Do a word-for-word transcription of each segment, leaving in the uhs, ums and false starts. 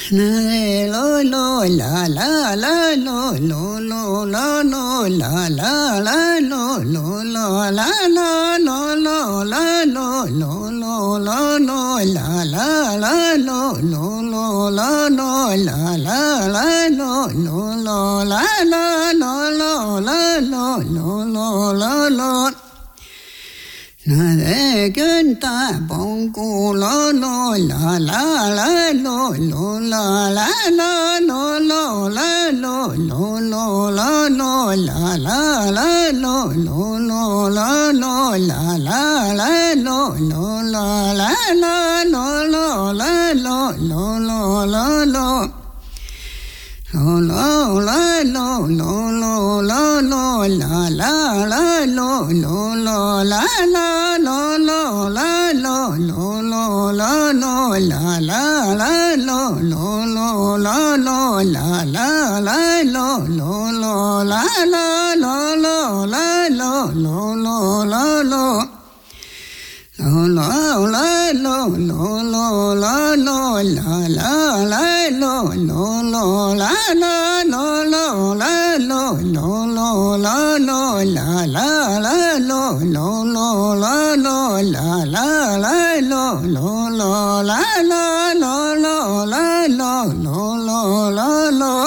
lo lo la la la lo lo lo la lo la la la lo lo lo la la lo lo la lo lo lo la lo la la la lo lo lo la lo la la la lo lo lo la la lo lo la lo lo lo la lo na de kiến ta bông cu lo lo la la la lo lo la la la lo lo la lo lo lo la lo la la la lo lo lo la lo la la la lo lo la la la lo lo la lo lo lo la lo lo lo la lo lo lo la lo la la la lo lo lo la la lo lo la lo lo lo la lo la la la lo lo lo la lo la la la lo lo lo la la lo lo la lo lo lo la lo lo lo la lo lo lo la lo la la la lo lo lo la la lo lo la lo lo lo la lo la la la lo lo lo la lo la la la lo lo lo la la lo lo la lo lo lo la lo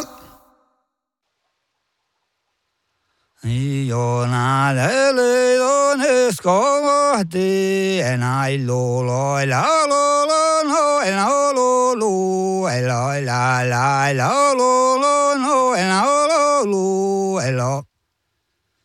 Io na le le ne scovati e nai lo lo la lo lo no e la lo lo e la la la la lo lo no e la lo lo e la